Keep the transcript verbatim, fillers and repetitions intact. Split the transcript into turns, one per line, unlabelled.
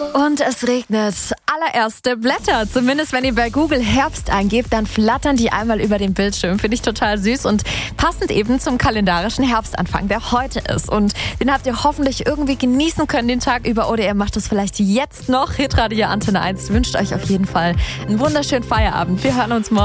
Und es regnet allererste Blätter. Zumindest wenn ihr bei Google Herbst eingebt, dann flattern die einmal über den Bildschirm. Finde ich total süß und passend eben zum kalendarischen Herbstanfang, der heute ist. Und den habt ihr hoffentlich irgendwie genießen können den Tag über oder ihr macht es vielleicht jetzt noch. Hitradio Antenne eins wünscht euch auf jeden Fall einen wunderschönen Feierabend. Wir hören uns morgen.